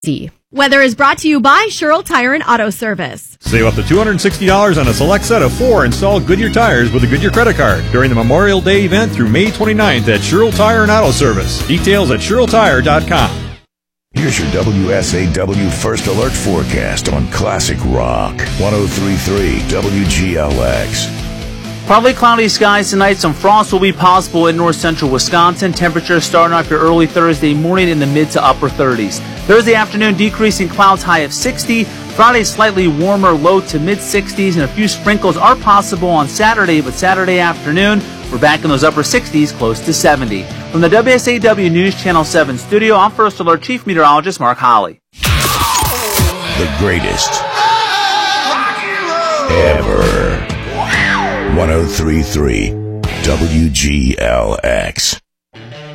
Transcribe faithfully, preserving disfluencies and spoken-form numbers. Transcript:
Weather is brought to you by Sherrill Tire and Auto Service. Save up to two hundred sixty dollars on a select set of four installed Goodyear tires with a Goodyear credit card during the Memorial Day event through May twenty-ninth at Sherrill Tire and Auto Service. Details at sherrill tire dot com. Here's your W S A W First Alert forecast on Classic Rock. one oh three point three W G L X. Partly cloudy skies tonight. Some frost will be possible in north central Wisconsin. Temperatures starting off your early Thursday morning in the mid to upper thirties. Thursday afternoon, decreasing clouds, high of sixty. Friday, slightly warmer, low to mid sixties, and a few sprinkles are possible on Saturday, but Saturday afternoon, we're back in those upper sixties, close to seventy. From the W S A W News Channel seven studio, I'm First Alert Chief Meteorologist Mark Holly. The greatest ever. one oh three point three W G L X.